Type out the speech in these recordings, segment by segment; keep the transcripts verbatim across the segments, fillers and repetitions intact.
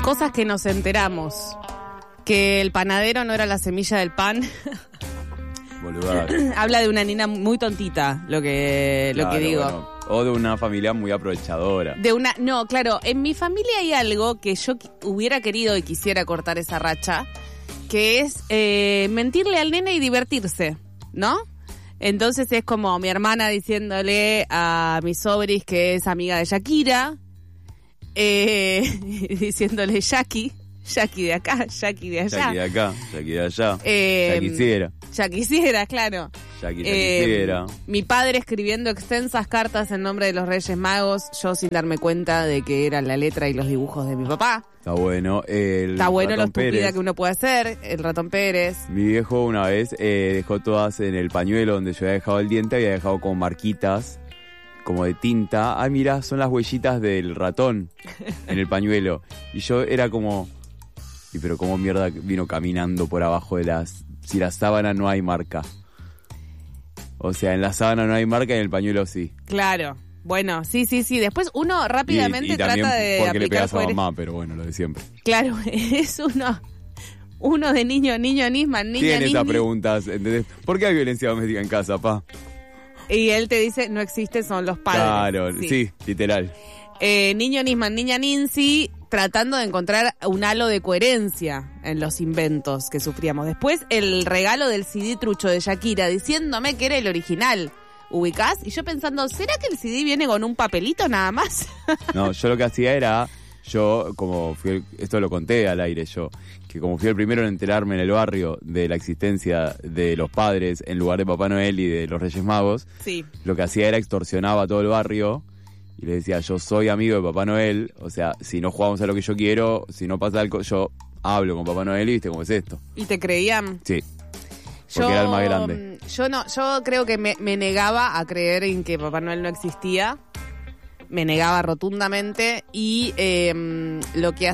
Cosas que nos enteramos. Que el panadero no era la semilla del pan. Boluda. Habla de una nena muy tontita, lo que, Claro, lo que digo. bueno. O de una familia muy aprovechadora. De una, no, claro, en mi familia hay algo que yo qui- hubiera querido y quisiera cortar esa racha, que es eh, mentirle al nene y divertirse, ¿no? Entonces es como mi hermana diciéndole a mis sobris que es amiga de Shakira, eh, diciéndole Jackie, Jackie de acá, Jackie de allá. Jackie de acá, Jackie de allá. Eh, ya quisiera. Ya quisiera, claro. Jackie ya Eh, quisiera. Mi padre escribiendo extensas cartas en nombre de los Reyes Magos, yo sin darme cuenta de que era la letra y los dibujos de mi papá. Está bueno. El Está bueno lo ratón estúpida Pérez. que uno puede hacer, el ratón Pérez. Mi viejo una vez eh, dejó todas en el pañuelo donde yo había dejado el diente, había dejado con marquitas, como de tinta. Ah, mirá, son las huellitas del ratón en el pañuelo. Y yo era como... ¿Y pero cómo mierda vino caminando por abajo de las... Si la sábana no hay marca? O sea, en la sábana no hay marca y en el pañuelo sí. Claro. Bueno, sí, sí, sí. Después uno rápidamente y, y también trata de porque le aplicar pegas a coher- mamá, pero bueno, lo de siempre. Claro, es uno... Uno de niño, niño, nisman, niña, Tienen esas nisni. preguntas, ¿entendés? ¿Por qué hay violencia doméstica en casa, pa? Y él te dice, no existe, son los padres. Claro, sí, literal. Eh, niño Nisman, niña Nincy, tratando de encontrar un halo de coherencia en los inventos que sufríamos. Después, el regalo del C D trucho de Shakira, diciéndome que era el original. ¿Ubicás? Y yo pensando, ¿será que el C D viene con un papelito nada más? No, yo lo que hacía era, yo como fui, el- esto lo conté al aire yo, que como fui el primero en enterarme en el barrio de la existencia de los padres en lugar de Papá Noel y de los Reyes Magos, Sí. lo que hacía era extorsionaba a todo el barrio y le decía, yo soy amigo de Papá Noel, o sea, si no jugamos a lo que yo quiero, si no pasa algo, yo hablo con Papá Noel y viste cómo es esto. ¿Y te creían? Sí, porque era el más grande. Yo no, yo creo que me, me negaba a creer en que Papá Noel no existía. Me negaba rotundamente y eh, lo que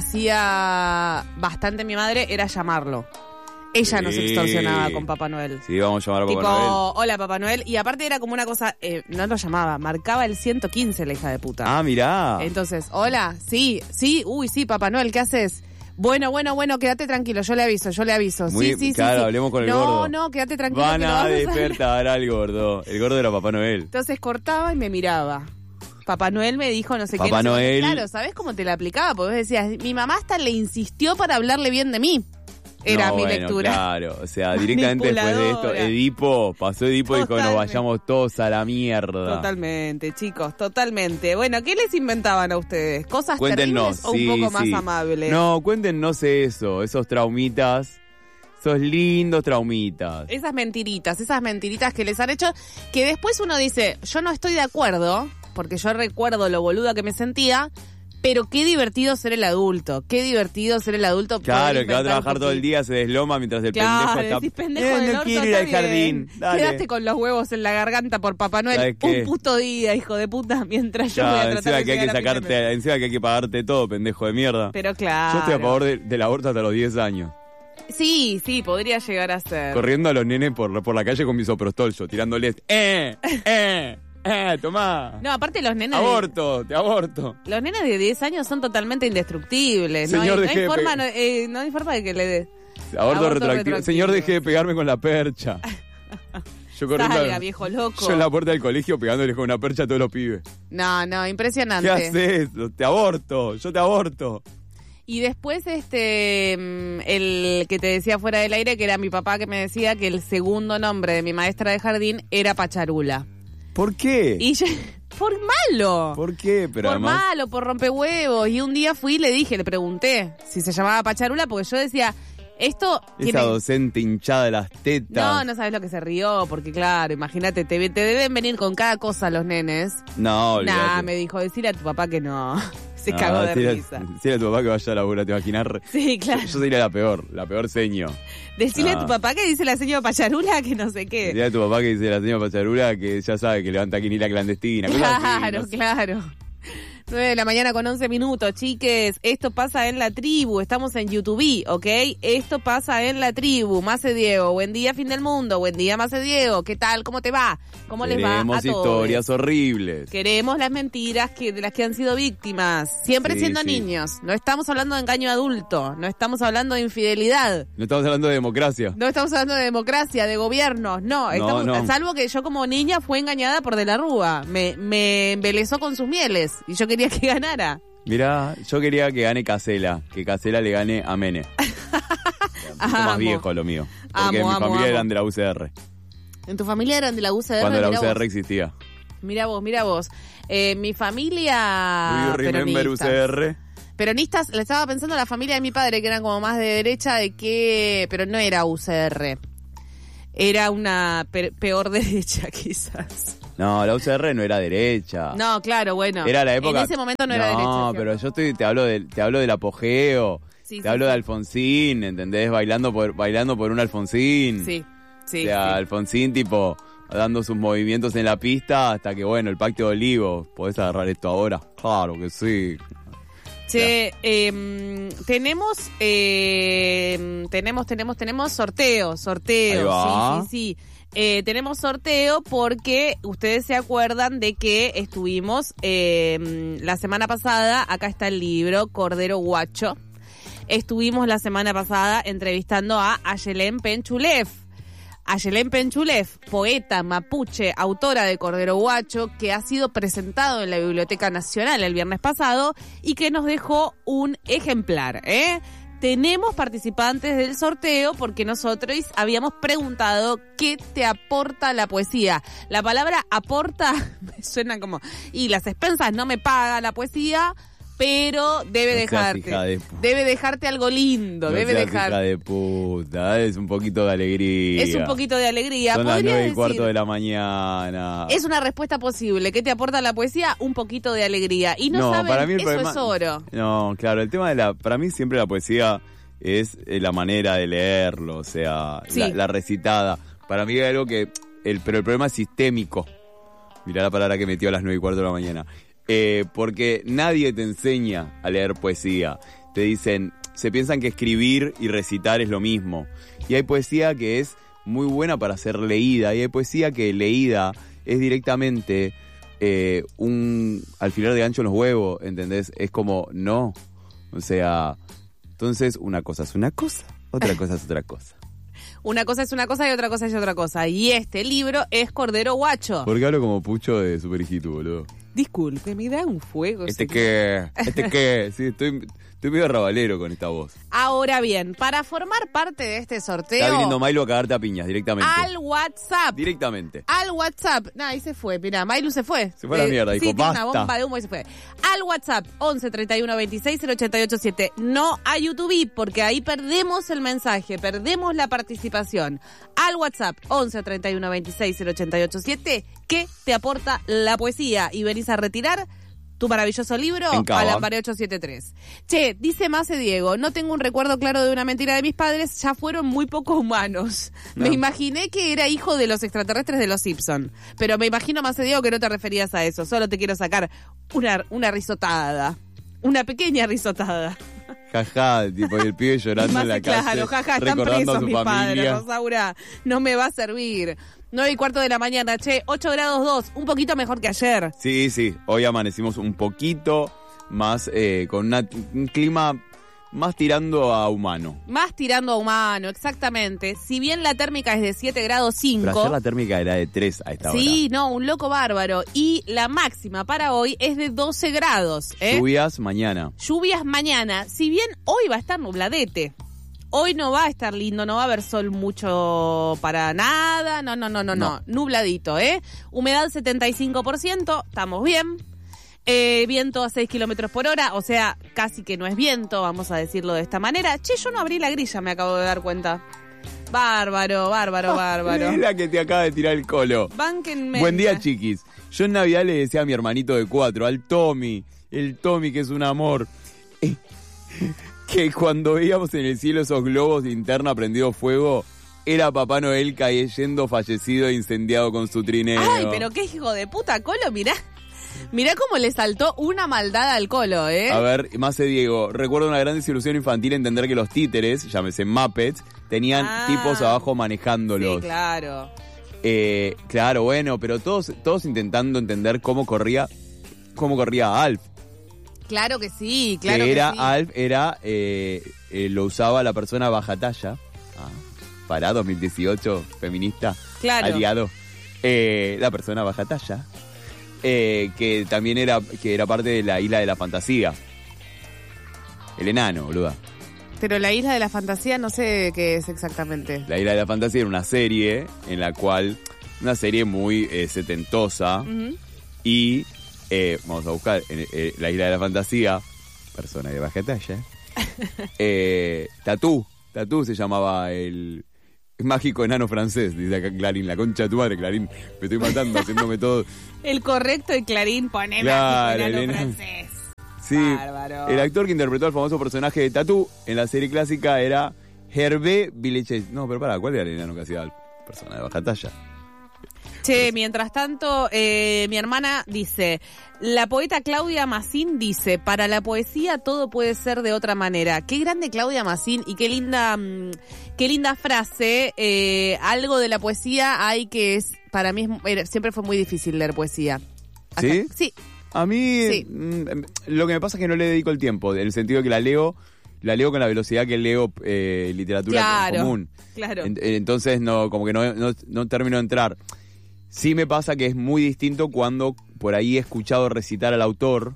hacía bastante mi madre era llamarlo. Ella nos Sí. extorsionaba con Papá Noel. Sí, vamos a llamar a Papá Tipo, Noel. hola Papá Noel. Y aparte era como una cosa, eh, no lo llamaba, marcaba el ciento quince la hija de puta. Ah, mirá. Entonces, hola, sí, sí, uy, sí, Papá Noel, ¿qué haces? Bueno, bueno, bueno, quédate tranquilo, yo le aviso, yo le aviso. Muy- sí, sí, claro, sí, sí. hablemos con el no, gordo. No, no, quédate tranquilo. Van que lo a vamos a- despertar al gordo. El gordo era Papá Noel. Entonces cortaba y me miraba. Papá Noel me dijo no sé qué. Papá no sé qué. Noel. Claro, ¿sabés cómo te la aplicaba? Porque vos decías, mi mamá hasta le insistió para hablarle bien de mí. Era No, mi bueno, lectura. Claro, o sea, directamente después de esto, Manipuladora. Edipo, pasó Edipo y dijo, nos Totalmente. vayamos todos a la mierda. Totalmente, chicos, totalmente. Bueno, ¿qué les inventaban a ustedes? ¿Cosas Cuéntenos, terribles o sí, un poco más sí. amables? No, cuéntenos eso, esos traumitas, esos lindos traumitas. Esas mentiritas, esas mentiritas que les han hecho, que después uno dice, yo no estoy de acuerdo, porque yo recuerdo lo boluda que me sentía, pero qué divertido ser el adulto, qué divertido ser el adulto. Claro, poder el que va a inventar trabajar todo el cositas. día se desloma mientras el Claro, pendejo está... decís, pendejo Eh, del no orto, quiero ir está al jardín, bien. dale. Quedaste con los huevos en la garganta por Papá Noel ¿Sabes qué? un puto día, hijo de puta, mientras yo Claro, voy a tratar encima de que hay que llegar a fin de mes. sacarte, encima que hay que pagarte todo, pendejo de mierda. Pero claro. Yo estoy a favor de- del aborto hasta los diez años. Sí, sí, podría llegar a ser. Corriendo a los nenes por, por la calle con misoprostol, yo tirándoles, eh, eh, eh, tomá. No, aparte los nenes... de- Aborto, te aborto. Los nenes de diez años son totalmente indestructibles. No hay, Señor, no deje hay de forma, pe- no, eh, no hay forma de que le dé. Aborto, Aborto retroactivo. retroactivo. Señor, deje de pegarme con la percha. Yo corriendo. Salga, viejo loco. Yo en la puerta del colegio pegándole con una percha a todos los pibes. No, no, impresionante. ¿Qué haces? Te aborto, yo te aborto. Y después, este, mm, el que te decía fuera del aire, que era mi papá, que me decía que el segundo nombre de mi maestra de jardín era Pacharula. ¿Por qué? Y yo, por malo. ¿Por qué? Pero por además... malo, por rompehuevos. Y un día fui y le dije, le pregunté si se llamaba Pacharula, porque yo decía, esto tiene... Esa docente hinchada de las tetas. No, no sabes lo que se rió, porque claro, imagínate, te, te deben venir con cada cosa los nenes. No, olvídate. Nah, me dijo, decirle a tu papá que no. Se No, cagó de decile- risa. Decile a tu papá que vaya a laburar, te imaginar. Sí, claro. Yo, yo sería la peor, la peor seño. Decirle Ah. a tu papá que dice la señora Pacharula que no sé qué. Dile a tu papá que dice la señora Pacharula que ya sabe que levanta quinila clandestina. cosas así, Claro, no sé. claro. nueve de la mañana con once minutos, chiques. Esto pasa en la tribu. Estamos en YouTube, ¿ok? Esto pasa en la tribu. Mace Diego, buen día, fin del mundo. Buen día, Mace Diego. ¿Qué tal? ¿Cómo te va? ¿Cómo les va a todos? Queremos historias horribles. Queremos las mentiras que, de las que han sido víctimas. Siempre Sí, siendo sí. niños. No estamos hablando de engaño adulto. No estamos hablando de infidelidad. No estamos hablando de democracia. No estamos hablando de democracia, de gobiernos. No, estamos, no. salvo que yo como niña fui engañada por De la Rúa. Me, me embelezó con sus mieles. Y yo quería que ganara. Mirá, yo quería que gane Casela, que Casela le gane a Mene. Un poco más Amo. viejo lo mío. Porque Amo, mi amo, familia amo. eran de la U C R. ¿En tu familia eran de la U C R? Cuando la Mirá U C R vos. existía. Mira vos, mira vos. Eh, mi familia... Do you remember U peronistas. C R? Peronistas, le estaba pensando a la familia de mi padre, que eran como más de derecha, de que... Pero no era U C R. Era una pe- peor derecha, quizás. No, la U C R no era derecha. No, claro, bueno. Era la época. En ese momento no, era derecha. No, ¿cierto? pero yo estoy, te hablo del, te hablo del apogeo. Sí, te sí, hablo sí. de Alfonsín, ¿entendés? Bailando por, bailando por un Alfonsín. Sí, sí. O sea, sí. Alfonsín, tipo, dando sus movimientos en la pista hasta que, bueno, el Pacto de Olivos. ¿Podés agarrar esto ahora? Claro que sí. Che, eh, tenemos, eh, tenemos, tenemos, tenemos sorteo, sorteo. Ahí va. Sí, sí, sí. Eh, tenemos sorteo porque ustedes se acuerdan de que estuvimos eh, la semana pasada, acá está el libro, Cordero Guacho. Estuvimos la semana pasada entrevistando a Ayelén Penchulef. Ayelén Penchulef, poeta mapuche, autora de Cordero Guacho, que ha sido presentado en la Biblioteca Nacional el viernes pasado y que nos dejó un ejemplar, ¿eh? Tenemos participantes del sorteo porque nosotros habíamos preguntado qué te aporta la poesía. La palabra aporta me suena como, y las expensas no me paga la poesía, pero debe No seas dejarte, hija de pu- debe dejarte algo lindo, No debe seas dejar. hija de puta, es un poquito de alegría. Es un poquito de alegría. Son las Podría nueve y decir, cuarto de la mañana. es una respuesta posible. ¿Qué te aporta la poesía? Un poquito de alegría. Y no, No, saben, para mí el eso problema- es oro. No, claro, el tema de la... Para mí siempre la poesía es eh, la manera de leerlo, o sea, Sí. la, la recitada. Para mí es algo que... El, pero el problema es sistémico. Mirá la palabra que metió a las nueve y cuarto de la mañana. Eh, porque nadie te enseña a leer poesía. Te dicen... Se piensan que escribir y recitar es lo mismo. Y hay poesía que es muy buena para ser leída. Y hay poesía que leída es directamente... Eh, un alfiler de gancho en los huevos, ¿entendés? Es como, no. O sea, entonces una cosa es una cosa, otra cosa es otra cosa. Una cosa es una cosa y otra cosa es otra cosa. Y este libro es Cordero Guacho. ¿Por qué hablo como Pucho de Super Hijito, boludo? Disculpe, me da un fuego. ¿Este señor. qué? ¿Este qué? Sí, estoy, estoy medio rabalero con esta voz. Ahora bien, para formar parte de este sorteo, Está viniendo Milo a cagarte a piñas, directamente. al WhatsApp. Directamente. Al WhatsApp. No, ahí se fue. Mirá, Mailu se fue. Se fue a la mierda, sí, dijo, tiene una basta. bomba de humo y se fue. Al WhatsApp, once treinta y uno veintiséis cero ochenta y ocho siete. No a YouTube, porque ahí perdemos el mensaje, perdemos la participación. Al WhatsApp, once treinta y uno veintiséis cero ochenta y ocho siete. ¿Qué te aporta la poesía? Y venís a retirar tu maravilloso libro En Cava. a Lambaré ochocientos setenta y tres. Che, dice Mace Diego, no tengo un recuerdo claro de una mentira de mis padres, ya fueron muy poco humanos. No. Me imaginé que era hijo de los extraterrestres de los Simpson, pero me imagino, Mace Diego, que no te referías a eso, solo te quiero sacar una, una risotada, una pequeña risotada. Jaja, tipo, y el pibe llorando Más en la que calle, claro, jaja, están recordando a presos su mis padres, familia. Rosaura, no me va a servir. Nueve y cuarto de la mañana, che, ocho grados dos, un poquito mejor que ayer. Sí, sí, hoy amanecimos un poquito más, eh, con una- un clima más tirando a humano. Más tirando a humano, exactamente. Si bien la térmica es de siete grados Pero ayer cinco. la térmica era de tres a esta Sí, no, un loco bárbaro. Y la máxima para hoy es de doce grados. hora. ¿eh? Lluvias mañana. Lluvias mañana. Si bien hoy va a estar nubladete. Hoy no va a estar lindo, no va a haber sol mucho para nada. No, no, no, no, no. No. Nubladito, ¿eh? Humedad setenta y cinco por ciento, estamos bien. Eh, viento a seis kilómetros por hora, o sea, casi que no es viento, vamos a decirlo de esta manera. Che, yo no abrí la grilla, me acabo de dar cuenta. Bárbaro, bárbaro, bárbaro. Es la que te acaba de tirar el colo. Bánquenme. Buen día, chiquis. Yo en Navidad le decía a mi hermanito de cuatro, al Tommy, el Tommy que es un amor, eh, que cuando veíamos en el cielo esos globos de linterna prendido fuego, era Papá Noel cayendo fallecido e incendiado con su trineo. Ay, pero qué hijo de puta, Colo, mirá. Mirá cómo le saltó una maldad al Colo, ¿eh? A ver, Mace Diego, recuerdo una gran desilusión infantil entender que los títeres, llámese Muppets, tenían Ah. tipos abajo manejándolos. Sí, claro. Eh, claro, bueno, pero todos, todos intentando entender cómo corría, cómo corría Alf. Claro que sí, claro que que era sí. Alf, era, eh, eh, lo usaba la persona baja talla. Ah, para dos mil dieciocho, feminista, Claro. aliado. Eh, la persona baja talla. Eh, que también era, que era parte de la Isla de la Fantasía. El enano, boluda. Pero la Isla de la Fantasía no sé qué es exactamente. La Isla de la Fantasía era una serie en la cual, una serie muy eh, setentosa, Ujú. y eh, vamos a buscar en eh, la Isla de la Fantasía, persona de baja talla, eh, Tatú, Tatú se llamaba el mágico enano francés, dice acá Clarín, la concha de tu madre, Clarín, me estoy matando haciéndome todo. El correcto de Clarín pone Claro, mágico enano el enano. francés. Sí, Bárbaro. el actor que interpretó al famoso personaje de Tatú en la serie clásica era Hervé Villechaize. No, pero para, ¿cuál era el enano que hacía el persona de baja talla? Che, mientras tanto, eh, mi hermana dice, la poeta Claudia Massín dice, para la poesía todo puede ser de otra manera. Qué grande Claudia Massín y qué linda, mm, qué linda frase. Eh, algo de la poesía hay que es, para mí es, era- siempre fue muy difícil leer poesía. Hasta- ¿Sí? Sí. A mí, Sí. mm, lo que me pasa es que no le dedico el tiempo, en el sentido de que la leo, la leo con la velocidad que leo eh, literatura Claro, común. claro. En- entonces, no, como que no, no, no termino de entrar. Sí me pasa que es muy distinto cuando por ahí he escuchado recitar al autor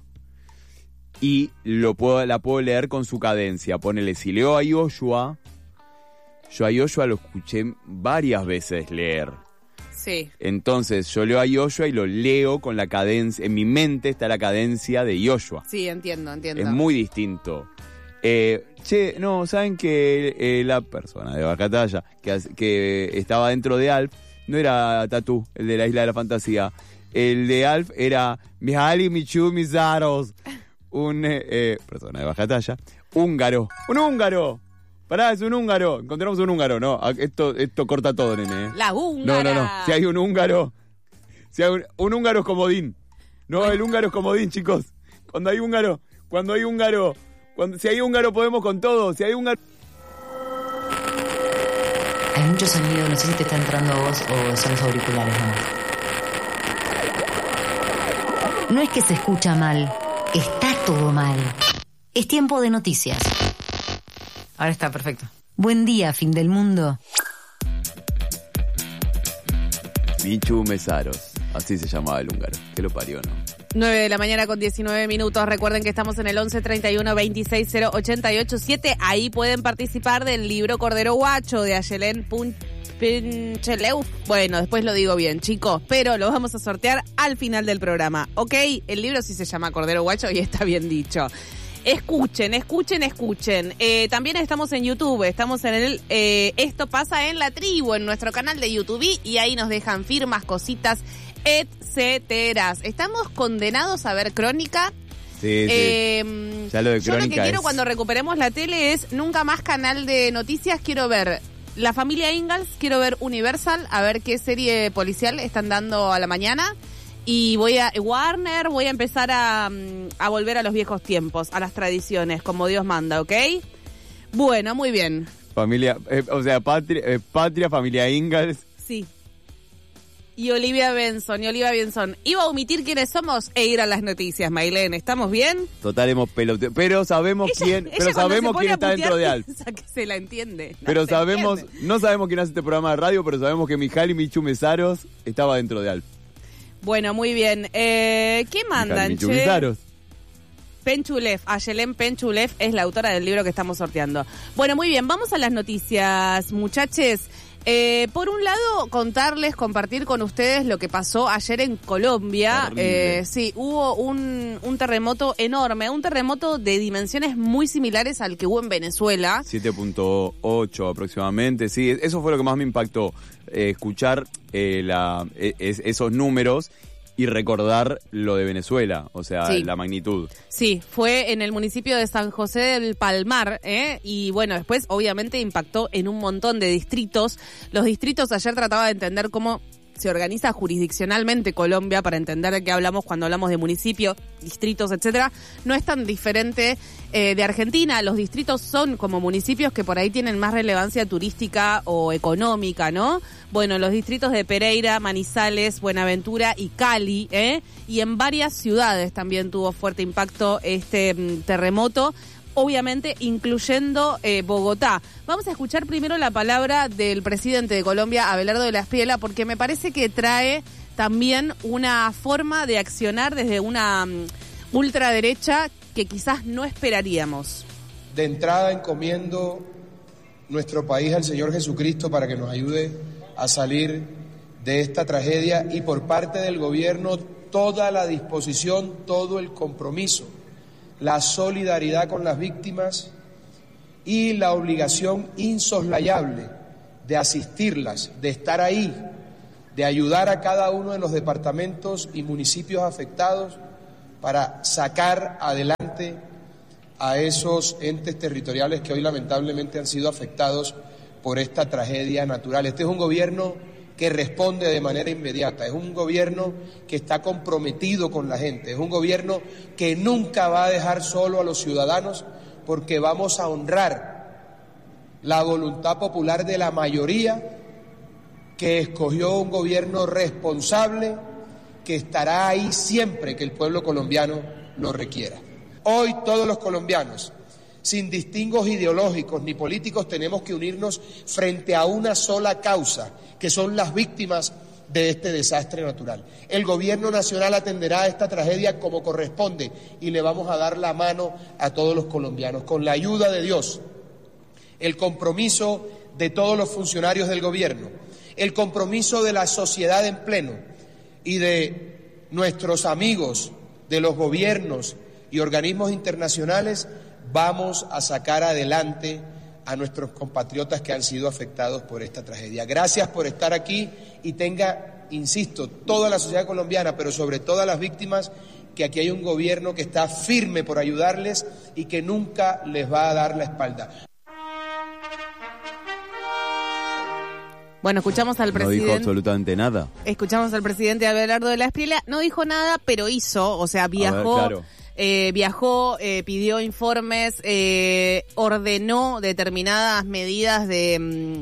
y lo puedo, la puedo leer con su cadencia. Ponele, si leo a Yoshua, yo a Yoshua lo escuché varias veces leer. Sí. Entonces, yo leo a Yoshua y lo leo con la cadencia. En mi mente está la cadencia de Yoshua. Sí, entiendo, entiendo. Es muy distinto. Eh, che, no, ¿saben que eh, la persona de baja talla que, hace- que estaba dentro de Alf no era Tatú, el de la Isla de la Fantasía? El de Alf era Mihaly Mizaros, un eh, eh, persona de baja talla, húngaro. ¡Un húngaro! Pará, es un húngaro. Encontramos un húngaro, ¿no? Ah, Esto, esto corta todo, nene. ¿eh? La No, húngara. no, no. Si hay un húngaro, si hay un, un húngaro es comodín. No, el húngaro es comodín, chicos. Cuando hay húngaro, cuando hay húngaro, cuando, si hay húngaro podemos con todo. Si hay húngaro... Hay mucho sonido, no sé si te está entrando a vos o son los auriculares nomás. No es que se escucha mal, está todo mal. Es tiempo de noticias. Ahora está perfecto. Buen día, fin del mundo. Michu Mesaros. Así se llamaba el húngaro. Que lo parió, ¿no? nueve de la mañana con diecinueve minutos. Recuerden que estamos en el once treinta y uno veintiséis cero ochenta y ocho siete. Ahí pueden participar del libro Cordero Guacho de Ayelén Pincheleuf. Bueno, después lo digo bien, chicos, pero lo vamos a sortear al final del programa, ¿ok? El libro sí se llama Cordero Guacho y está bien dicho. Escuchen, escuchen, escuchen. Eh, también estamos en YouTube, estamos en el eh, Esto Pasa en la Tribu, en nuestro canal de YouTube, y ahí nos dejan firmas, cositas, etcétera. Estamos condenados a ver Crónica. Sí, sí. Eh, Ya lo de yo lo que Crónica quiero es- cuando recuperemos la tele es nunca más canal de noticias. Quiero ver La Familia Ingalls, quiero ver Universal, a ver qué serie policial están dando a la mañana. Y voy a Warner, voy a empezar a, mm, a volver a los viejos tiempos, a las tradiciones, como Dios manda, ¿ok? Bueno, muy bien. Familia, eh, o sea, patria, eh, patria, familia Ingalls. Sí. Y Olivia Benson, y Olivia Benson. Iba a omitir quiénes somos e ir a las noticias, Mailén. ¿Estamos bien? Total hemos peloteo. Pero sabemos quién, ella pero cuando sabemos se pone quién a está dentro putear de Alf. piensa que se la entiende. No Pero se sabemos, entiende. no sabemos quién hace este programa de radio, pero sabemos que Mihaly Michu Mesaros estaba dentro de Alf. Bueno, muy bien. Eh, ¿Qué mandan, Mihaly Michu che? Mesaros. Penchulef, Ayelén Penchulef es la autora del libro que estamos sorteando. Bueno, muy bien, vamos a las noticias, muchachos. Eh, por un lado, contarles, compartir con ustedes lo que pasó ayer en Colombia. Terrible. Eh, sí, hubo un, un terremoto enorme, un terremoto de dimensiones muy similares al que hubo en Venezuela. siete punto ocho aproximadamente, sí, eso fue lo que más me impactó, eh, escuchar eh, la, eh, es- esos números y recordar lo de Venezuela, o sea, Sí. la magnitud. Sí, fue en el municipio de San José del Palmar, ¿eh? Y bueno, después obviamente impactó en un montón de distritos. Los distritos, ayer trataba de entender cómo se organiza jurisdiccionalmente Colombia, para entender de qué hablamos cuando hablamos de municipios, distritos, etcétera, no es tan diferente eh, de Argentina. Los distritos son como municipios que por ahí tienen más relevancia turística o económica, ¿no? Bueno, los distritos de Pereira, Manizales, Buenaventura y Cali, ¿eh? Y en varias ciudades también tuvo fuerte impacto este mm, terremoto, obviamente incluyendo eh, Bogotá. Vamos a escuchar primero la palabra del presidente de Colombia, Abelardo de la Espriella, porque me parece que trae también una forma de accionar desde una um, ultraderecha que quizás no esperaríamos. De entrada encomiendo nuestro país al Señor Jesucristo para que nos ayude a salir de esta tragedia, y por parte del gobierno toda la disposición, todo el compromiso, la solidaridad con las víctimas y la obligación insoslayable de asistirlas, de estar ahí, de ayudar a cada uno de los departamentos y municipios afectados para sacar adelante a esos entes territoriales que hoy lamentablemente han sido afectados por esta tragedia natural. Este es un gobierno que responde de manera inmediata, es un gobierno que está comprometido con la gente, es un gobierno que nunca va a dejar solo a los ciudadanos, porque vamos a honrar la voluntad popular de la mayoría que escogió un gobierno responsable que estará ahí siempre que el pueblo colombiano lo requiera. Hoy todos los colombianos, sin distingos ideológicos ni políticos, tenemos que unirnos frente a una sola causa, que son las víctimas de este desastre natural. El gobierno nacional atenderá a esta tragedia como corresponde y le vamos a dar la mano a todos los colombianos. Con la ayuda de Dios, el compromiso de todos los funcionarios del gobierno, el compromiso de la sociedad en pleno y de nuestros amigos de los gobiernos y organismos internacionales, vamos a sacar adelante a nuestros compatriotas que han sido afectados por esta tragedia. Gracias por estar aquí y tenga, insisto, toda la sociedad colombiana, pero sobre todo las víctimas, que aquí hay un gobierno que está firme por ayudarles y que nunca les va a dar la espalda. Bueno, escuchamos al presidente. No dijo absolutamente nada. Escuchamos al presidente Abelardo de la Espriella. No dijo nada, pero hizo, o sea, viajó. A ver, claro. Eh, viajó, eh, pidió informes, eh, ordenó determinadas medidas de,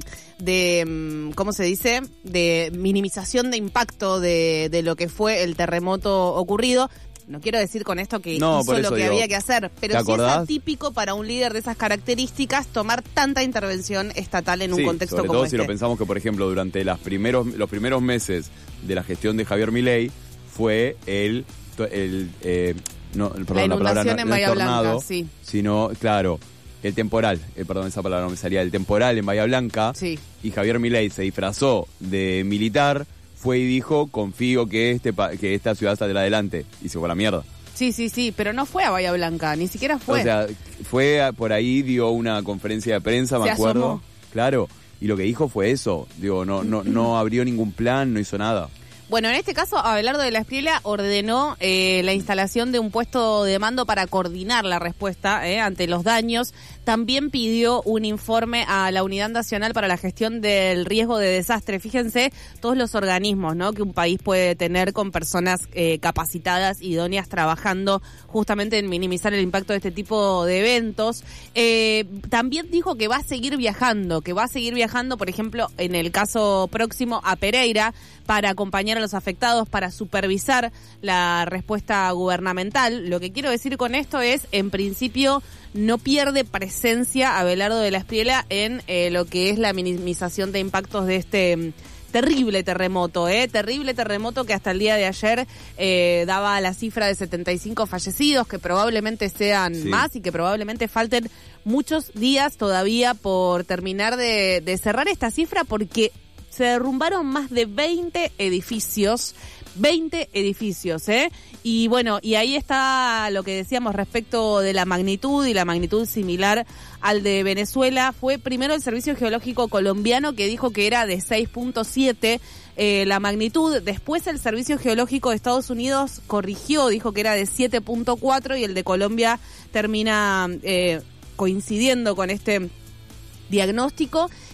de, ¿cómo se dice? De minimización de impacto de, de lo que fue el terremoto ocurrido. No quiero decir con esto que no, hizo lo que digo, había que hacer, pero sí es atípico para un líder de esas características tomar tanta intervención estatal en un sí, contexto sobre como todo este. Si lo pensamos que, por ejemplo, durante las primeros, los primeros meses de la gestión de Javier Milei fue el... el eh, No, perdón, la la palabra no, en no Bahía es tornado, Blanca, sí. sino, claro, el temporal, eh, perdón, esa palabra no me salía, el temporal en Bahía Blanca, sí. Y Javier Milei se disfrazó de militar, fue y dijo, confío que este pa- que esta ciudad saldrá adelante, y se fue a la mierda. Sí, sí, sí, pero no fue a Bahía Blanca, ni siquiera fue. O sea, fue a- por ahí, dio una conferencia de prensa, me Se acuerdo, asomó. claro, y lo que dijo fue eso, digo, no, no, no abrió ningún plan, no hizo nada. Bueno, en este caso, Abelardo de la Espriella ordenó eh, la instalación de un puesto de mando para coordinar la respuesta eh, ante los daños. También pidió un informe a la Unidad Nacional para la Gestión del Riesgo de Desastre. Fíjense todos los organismos, ¿no?, que un país puede tener con personas eh, capacitadas, idóneas, trabajando justamente en minimizar el impacto de este tipo de eventos. Eh, también dijo que va a seguir viajando, que va a seguir viajando, por ejemplo, en el caso próximo a Pereira, para acompañar a los afectados, para supervisar la respuesta gubernamental. Lo que quiero decir con esto es, en principio, no pierde presencia Abelardo de la Espriella en eh, lo que es la minimización de impactos de este mm, terrible terremoto, eh, terrible terremoto que hasta el día de ayer eh, daba la cifra de setenta y cinco fallecidos, que probablemente sean sí. más y que probablemente falten muchos días todavía por terminar de, de cerrar esta cifra, porque se derrumbaron más de veinte edificios, veinte edificios, ¿eh? Y bueno, y ahí está lo que decíamos respecto de la magnitud, y la magnitud similar al de Venezuela. Fue primero el Servicio Geológico Colombiano, que dijo que era de seis punto siete eh, la magnitud. Después el Servicio Geológico de Estados Unidos corrigió, dijo que era de siete punto cuatro, y el de Colombia termina eh, coincidiendo con este diagnóstico.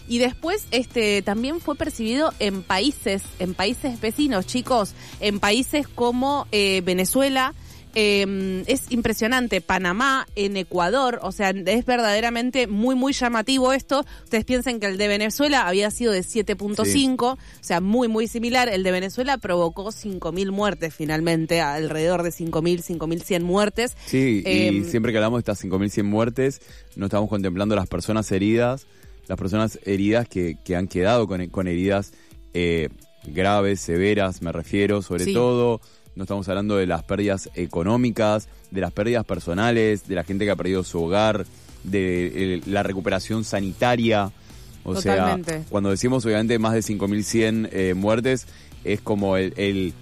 Y después este también fue percibido en países, en países vecinos, chicos, en países como eh, Venezuela. Eh, es impresionante, Panamá, en Ecuador, o sea, es verdaderamente muy, muy llamativo esto. Ustedes piensen que el de Venezuela había sido de siete punto cinco, sí. O sea, muy, muy similar. El de Venezuela provocó cinco mil muertes finalmente, alrededor de cinco mil, cinco mil cien muertes. Sí, eh, y siempre que hablamos de estas cinco mil cien muertes, no estamos contemplando las personas heridas, las personas heridas que, que han quedado con, con heridas eh, graves, severas, me refiero, sobre sí. todo... No estamos hablando de las pérdidas económicas, de las pérdidas personales, de la gente que ha perdido su hogar, de eh, la recuperación sanitaria. O Totalmente. sea, cuando decimos obviamente más de cinco mil cien eh, muertes, es como el, el,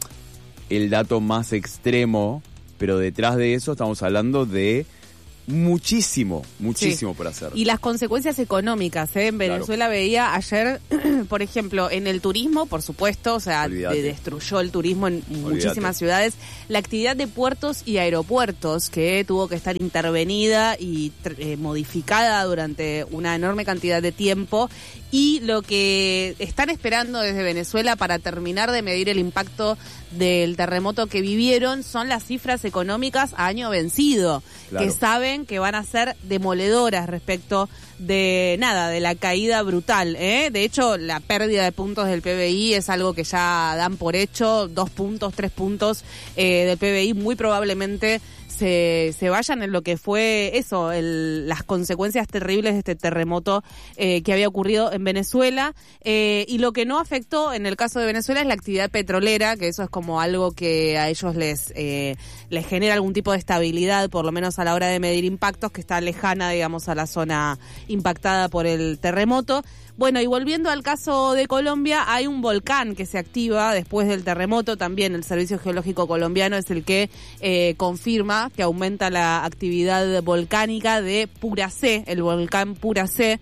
el dato más extremo, pero detrás de eso estamos hablando de muchísimo, muchísimo sí. por hacer. Y las consecuencias económicas, ¿eh? En Venezuela claro. veía ayer, por ejemplo, en el turismo, por supuesto, o sea, de, destruyó el turismo en Olvídate. muchísimas ciudades, la actividad de puertos y aeropuertos, que tuvo que estar intervenida y eh, modificada durante una enorme cantidad de tiempo, y lo que están esperando desde Venezuela para terminar de medir el impacto del terremoto que vivieron son las cifras económicas a año vencido, claro. que saben que van a ser demoledoras respecto de nada, de la caída brutal, ¿eh? De hecho, la pérdida de puntos del P B I es algo que ya dan por hecho, dos puntos, tres puntos eh, del P B I muy probablemente se, se vayan en lo que fue eso, el, las consecuencias terribles de este terremoto eh, que había ocurrido en Venezuela, eh, y lo que no afectó en el caso de Venezuela es la actividad petrolera, que eso es como algo que a ellos les, eh, les genera algún tipo de estabilidad, por lo menos a la hora de medir impactos, que está lejana, digamos, a la zona impactada por el terremoto. Bueno, y volviendo al caso de Colombia, hay un volcán que se activa después del terremoto. También el Servicio Geológico Colombiano es el que eh, confirma que aumenta la actividad volcánica de Puracé, el volcán Puracé.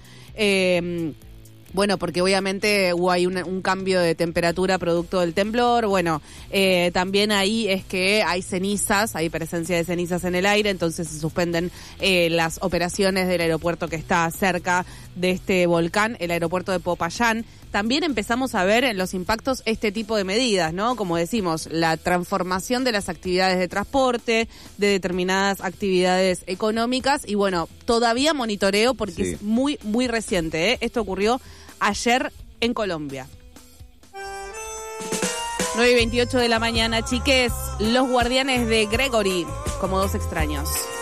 Eh, Bueno, porque obviamente hubo ahí un, un cambio de temperatura producto del temblor. Bueno, eh, también ahí es que hay cenizas, hay presencia de cenizas en el aire, entonces se suspenden eh, las operaciones del aeropuerto que está cerca de este volcán, el aeropuerto de Popayán. También empezamos a ver en los impactos este tipo de medidas, ¿no? Como decimos, la transformación de las actividades de transporte, de determinadas actividades económicas, y bueno, todavía monitoreo porque sí. es muy, muy reciente, ¿eh? Esto ocurrió ayer en Colombia. nueve y veintiocho de la mañana, chiques, los guardianes de Gregory, como dos extraños.